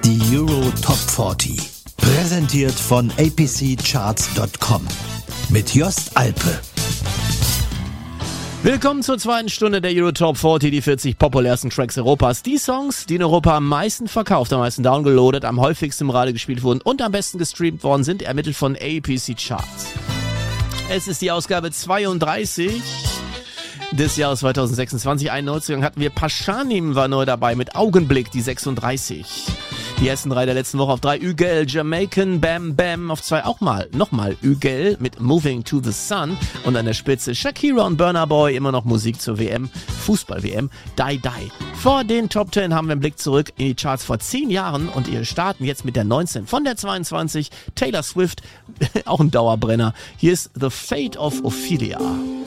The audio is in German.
Die Euro Top 40. Präsentiert von apccharts.com. Mit Jost Alpe. Willkommen zur zweiten Stunde der Euro Top 40, die 40 populärsten Tracks Europas. Die Songs, die in Europa am meisten verkauft, am meisten downgeloadet, am häufigsten im Radio gespielt wurden und am besten gestreamt worden sind, ermittelt von APC Charts. Es ist die Ausgabe 32 des Jahres 2026. Einen Neuzugang hatten wir. Pashanim war neu dabei mit Augenblick, die 36. Die ersten drei der letzten Woche auf 3 Ügel, Jamaican, Bam Bam auf 2 auch nochmal Ügel mit Moving to the Sun und an der Spitze Shakira und Burna Boy, immer noch Musik zur WM, Fußball-WM, Die Die. Vor den Top 10 haben wir einen Blick zurück in die Charts vor 10 Jahren und wir starten jetzt mit der 19 von der 22, Taylor Swift, auch ein Dauerbrenner. Hier ist The Fate of Ophelia.